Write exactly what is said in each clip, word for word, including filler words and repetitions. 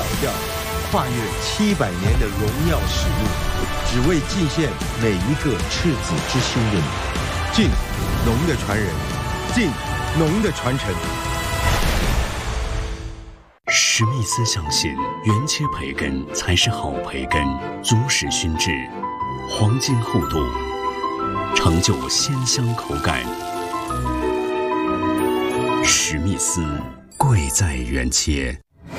老调，跨越七百年的荣耀使命，只为尽献每一个赤子之心的你。敬农的传人，敬农的传承。 史密斯相信，原切培根才是好培根，足实熏制，黄金厚度，成就鲜香口感。史密斯，贵在原切。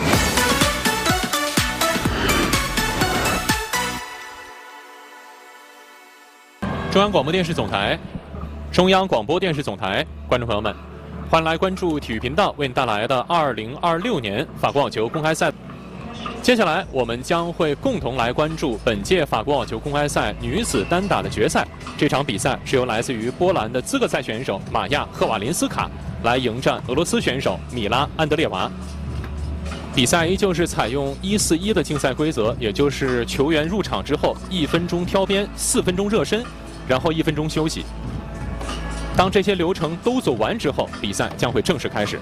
中央广播电视总台，中央广播电视总台，观众朋友们，欢迎来关注体育频道为您带来的二零二六年法国网球公开赛。接下来，我们将会共同来关注本届法国网球公开赛女子单打的决赛。这场比赛是由来自于波兰的资格赛选手玛亚·赫瓦林斯卡来迎战俄罗斯选手米拉·安德烈娃。比赛依旧是采用一四一的竞赛规则，也就是球员入场之后一分钟挑边，四分钟热身，然后一分钟休息。当这些流程都走完之后，比赛将会正式开始。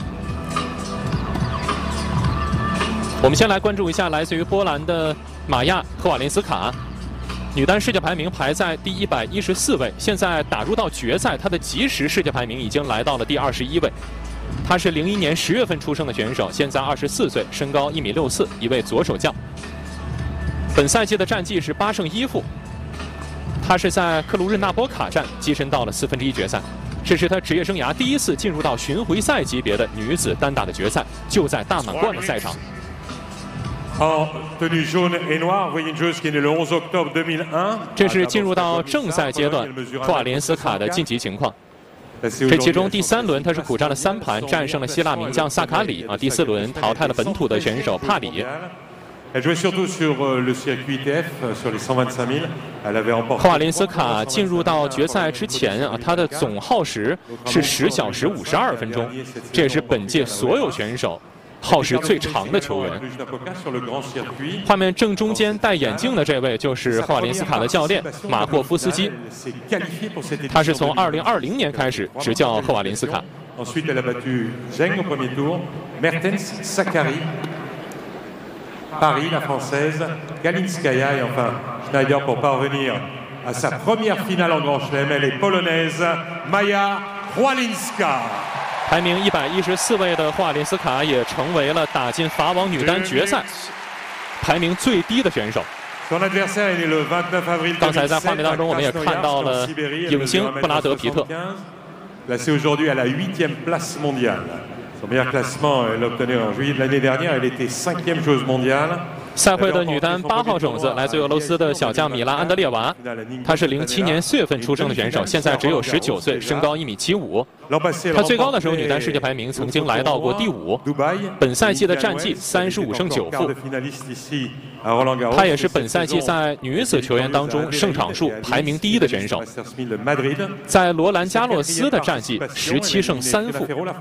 我们先来关注一下来自于波兰的玛亚·赫瓦林斯卡，女单世界排名排在第一百一十四位，现在打入到决赛，她的即时世界排名已经来到了第二十一位。她是零一年十月份出生的选手，现在二十四岁，身高一米六四，一位左手将。本赛季的战绩是八胜一负。她是在克鲁日纳波卡站跻身到了四分之一决赛，这是她职业生涯第一次进入到巡回赛级别的女子单打的决赛，就在大满贯的赛场。 En tenue jaune et noire, vous voyez une joueuse qui est née le onze octobre deux mille un. 这是进入到正赛阶段赫瓦林斯卡的晋级情况。这其中第三轮他是苦战了三盘，战胜了希腊名将萨卡里啊，第四轮淘汰了本土的选手帕里。赫瓦林斯卡进入到决赛之前啊，他的总耗时是十小时五十二分钟，这也是本届所有选手耗时最长的球员。画面正中间戴眼镜的这位就是赫瓦林斯卡的教练马霍夫斯基，他是从二零二零年开始执教赫瓦林斯卡。 Paris, la française, Galinskaya et enfin Schneider pour parvenir à sa première finale en Grand Chelem. Elle est polonaise, Maja Chwalinska。 排名一百一十四位的赫瓦林斯卡也成为了打进法网女单决赛排名最低的选手。刚才在画面当中，我们也看到了影星布拉德皮特。 Placée aujourd'hui à la huitième place mondiale。Son meilleur classement, elle l'a obtenu en juillet de l'année dernière. Elle était cinquième joueuse mondiale. 赛会的女单八号种子来自俄罗斯的小将米拉·安德烈娃，她是零七年四月份出生的选手，现在只有十九岁，身高一米七五。她最高的时候女单世界排名曾经来到过第五。本赛季的战绩三十五胜九负。她也是本赛季在女子球员当中胜场数排名第一的选手。在罗兰加洛斯的战绩十七胜三负。